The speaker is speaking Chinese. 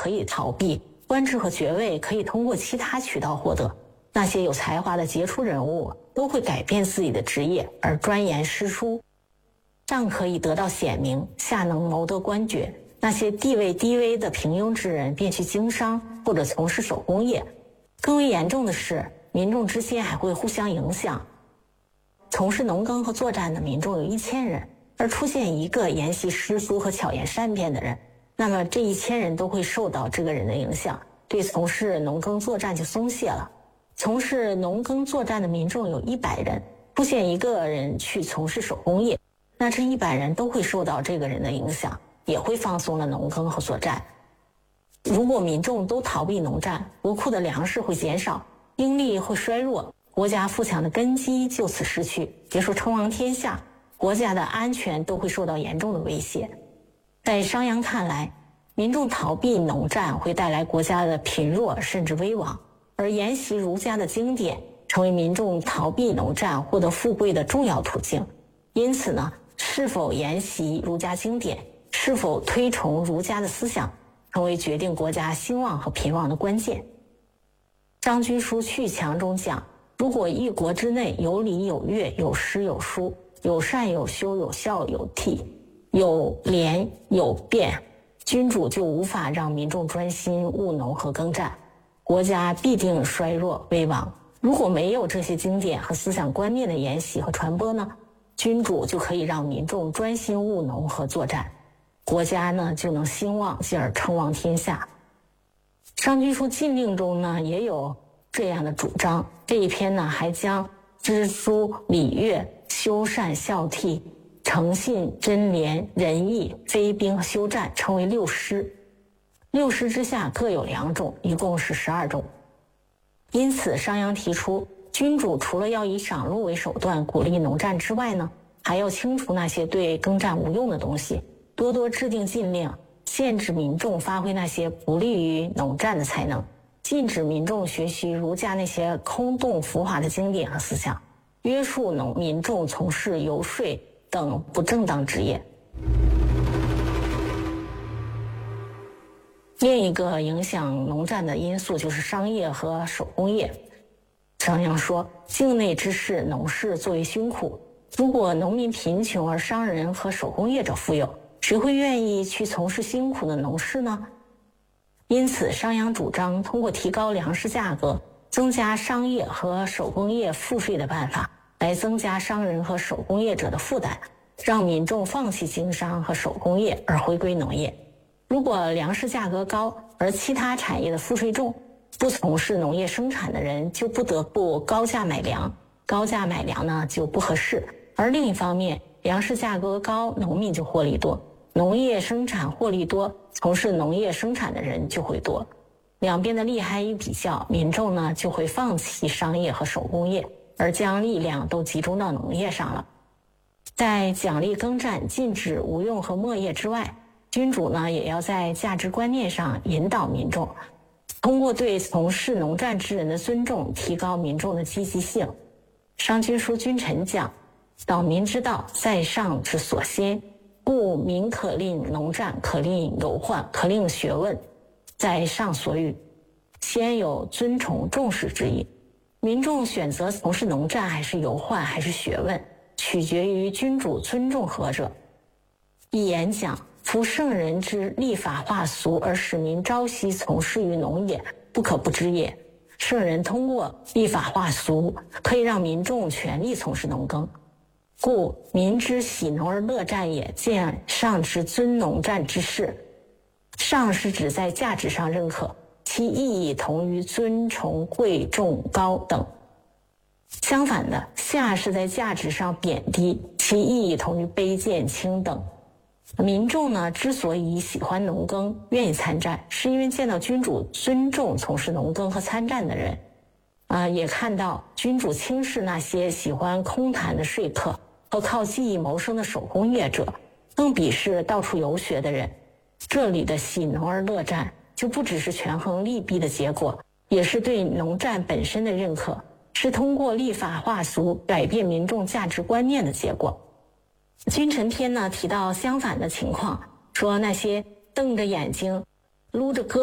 可以逃避，官职和爵位可以通过其他渠道获得。那些有才华的杰出人物都会改变自己的职业而钻研诗书，上可以得到显名，下能谋得官爵。那些地位低微的平庸之人便去经商或者从事手工业。更为严重的是，民众之间还会互相影响。从事农耕和作战的民众有1000人，而出现一个研习诗书和巧言善辩的人，那么这1000人都会受到这个人的影响，对从事农耕作战就松懈了。从事农耕作战的民众有100人，出现一个人去从事手工业，那这100人都会受到这个人的影响，也会放松了农耕和作战。如果民众都逃避农战，国库的粮食会减少，兵力会衰弱，国家富强的根基就此失去，别说称王天下，国家的安全都会受到严重的威胁。在商鞅看来，民众逃避农战会带来国家的贫弱甚至危亡，而研习儒家的经典成为民众逃避农战获得富贵的重要途径。因此呢，是否研习儒家经典，是否推崇儒家的思想，成为决定国家兴旺和贫亡的关键。张君书去强中讲，如果一国之内有礼有乐有诗有书，有善有修有孝有悌，有廉有辩，君主就无法让民众专心务农和耕战，国家必定衰弱危亡。如果没有这些经典和思想观念的研习和传播呢，君主就可以让民众专心务农和作战，国家呢就能兴旺，进而称王天下。商君书禁令中呢也有这样的主张，这一篇呢还将知书礼乐、修善孝悌、诚信贞廉仁义、非兵和休战称为6师。6师之下各有2种，一共是12种。因此商鞅提出，君主除了要以赏禄为手段鼓励农战之外呢，还要清除那些对耕战无用的东西，多多制定禁令，限制民众发挥那些不利于农战的才能，禁止民众学习儒家那些空洞浮华的经典和思想，约束民众从事游说等不正当职业。另一个影响农战的因素就是商业和手工业。商鞅说，境内之事，农事作为辛苦，如果农民贫穷而商人和手工业者富有，谁会愿意去从事辛苦的农事呢？因此商鞅主张通过提高粮食价格，增加商业和手工业赋税的办法，来增加商人和手工业者的负担，让民众放弃经商和手工业而回归农业。如果粮食价格高，而其他产业的赋税重，不从事农业生产的人就不得不高价买粮，高价买粮呢就不合适。而另一方面，粮食价格高，农民就获利多，农业生产获利多，从事农业生产的人就会多。两边的利害一比较，民众呢就会放弃商业和手工业，而将力量都集中到农业上了。在奖励耕战、禁止无用和没业之外，君主呢也要在价值观念上引导民众，通过对从事农战之人的尊重，提高民众的积极性。商君书君臣讲，导民之道，在上之所先，故民可令农战，可令忧患，可令学问，在上所欲，先有尊崇重视之意。民众选择从事农战还是忧患还是学问，取决于君主尊重何者。一言讲，夫圣人之立法化俗而使民朝夕从事于农业，不可不知也。圣人通过立法化俗，可以让民众全力从事农耕，故民之喜农而乐战也，见上之尊农战之事。上是指在价值上认可，其意义同于尊崇贵重高等。相反的，下是在价值上贬低，其意义同于卑贱轻等。民众呢，之所以喜欢农耕，愿意参战，是因为见到君主尊重从事农耕和参战的人，也看到君主轻视那些喜欢空谈的说客和靠技艺谋生的手工业者，更鄙视到处游学的人。这里的喜农而乐战，就不只是权衡利弊的结果，也是对农战本身的认可，是通过立法化俗改变民众价值观念的结果。君臣篇呢提到相反的情况，说那些瞪着眼睛撸着胳